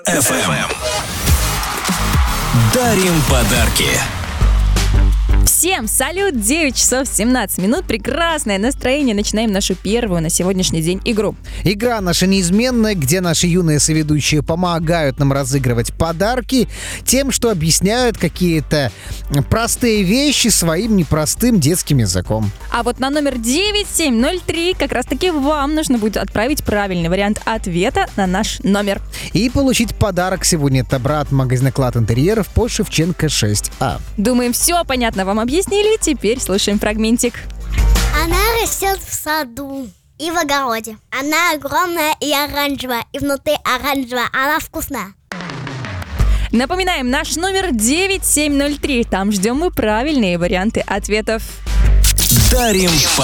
FM. Дарим подарки. Всем салют! 9 часов 17 минут. Прекрасное настроение. Начинаем нашу первую на сегодняшний день игру. Игра наша неизменная, где наши юные соведущие помогают нам разыгрывать подарки тем, что объясняют какие-то простые вещи своим непростым детским языком. А вот на номер 9703 как раз-таки вам нужно будет отправить правильный вариант ответа на наш номер. И получить подарок сегодня это брат магазина «Клад интерьеров» по Шевченко 6А. Думаем, все понятно вам объяснили. Теперь слушаем фрагментик. Она растет в саду и в огороде. Она огромная и оранжевая, и внутри оранжевая. Она вкусная. Напоминаем, наш номер 9703. Там ждем мы правильные варианты ответов. Дарим